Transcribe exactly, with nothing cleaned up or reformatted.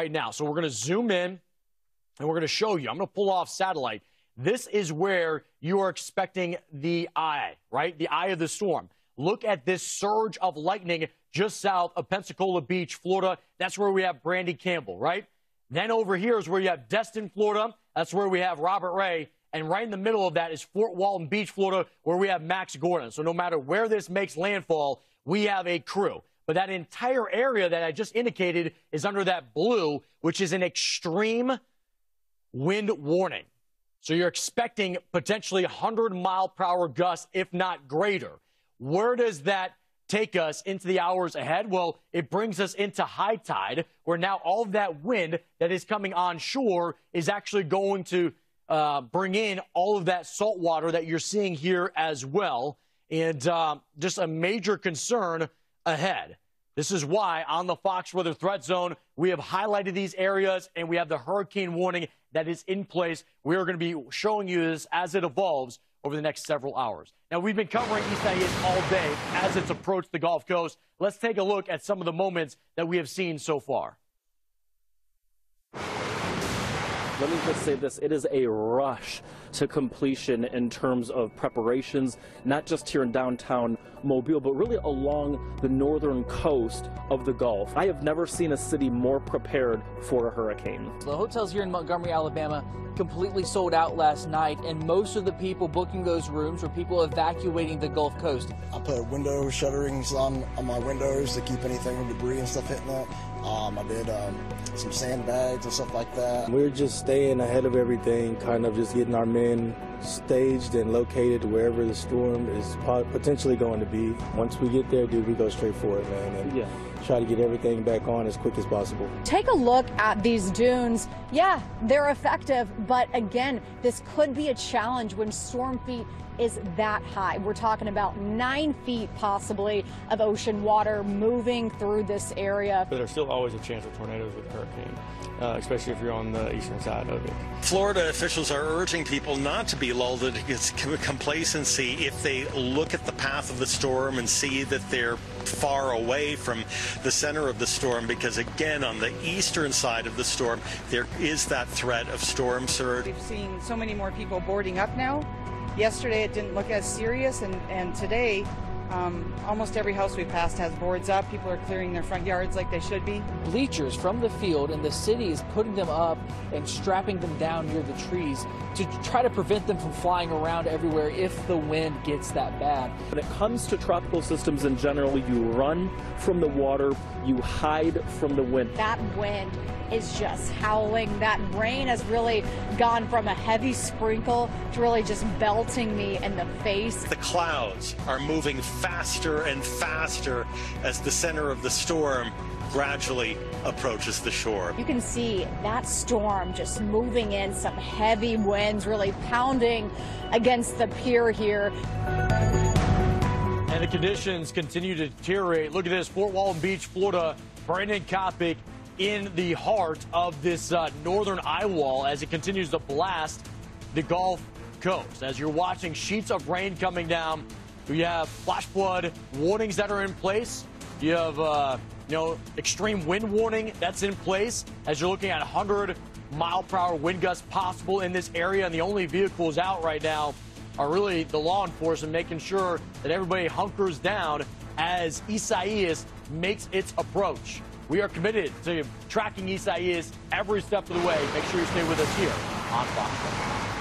right now. So we're going to zoom in and we're going to show you. I'm going to pull off satellite. This is where you are expecting the eye, right? The eye of the storm. Look at this surge of lightning just south of Pensacola Beach, Florida. That's where we have Brandy Campbell, right? Then over here is where you have Destin, Florida. That's where we have Robert Ray. And right in the middle of that is Fort Walton Beach, Florida, where we have Max Gordon. So no matter where this makes landfall, we have a crew. But that entire area that I just indicated is under that blue, which is an extreme wind warning. So you're expecting potentially one hundred mile per hour gusts, if not greater. Where does that take us into the hours ahead? Well, it brings us into high tide, where now all of that wind that is coming onshore is actually going to uh, bring in all of that salt water that you're seeing here as well. And uh, just a major concern ahead. This is why on the Fox Weather Threat Zone, we have highlighted these areas and we have the hurricane warning that is in place. We are going to be showing you this as it evolves over the next several hours. Now, we've been covering Isaias all day as it's approached the Gulf Coast. Let's take a look at some of the moments that we have seen so far. Let me just say this, it is a rush to completion in terms of preparations, not just here in downtown Mobile, but really along the northern coast of the Gulf. I have never seen a city more prepared for a hurricane. The hotels here in Montgomery, Alabama, completely sold out last night, and most of the people booking those rooms were people evacuating the Gulf Coast. I put window shutterings on, on my windows to keep anything debris and stuff hitting that. Um, I did um, some sandbags and stuff like that. We're just staying ahead of everything, kind of just getting our men staged and located wherever the storm is potentially going to be. Once we get there, dude, we go straight for it, man, and yeah. try to get everything back on as quick as possible. Take a look at these dunes. Yeah, they're effective, but again, this could be a challenge when storm feet is that high. We're talking about nine feet possibly of ocean water moving through this area. But there's still always a chance of tornadoes with a hurricane, uh, especially if you're on the eastern side of it. Florida officials are urging people not to be lulled into complacency if they look at the path of the storm and see that they're far away from the center of the storm, because again, on the eastern side of the storm, there is that threat of storm surge. We've seen so many more people boarding up now. Yesterday it didn't look as serious, and, and today um, almost every house we passed has boards up. People are clearing their front yards like they should be. Bleachers from the field, and the city is putting them up and strapping them down near the trees to try to prevent them from flying around everywhere if the wind gets that bad. When it comes to tropical systems in general, you run from the water, you hide from the wind. That wind is just howling. That rain has really gone from a heavy sprinkle to really just belting me in the face. The clouds are moving faster and faster as the center of the storm gradually approaches the shore. You can see that storm just moving in, some heavy winds really pounding against the pier here. And the conditions continue to deteriorate. Look at this, Fort Walton Beach, Florida. Brandon Kopic in the heart of this uh, northern eye wall as it continues to blast the Gulf Coast. As you're watching sheets of rain coming down, you have flash flood warnings that are in place. You have, uh, you know, extreme wind warning that's in place as you're looking at one hundred mile per hour wind gusts possible in this area. And the only vehicles out right now are really the law enforcement, making sure that everybody hunkers down as Isaias makes its approach. We are committed to tracking Isaias every step of the way. Make sure you stay with us here on Fox.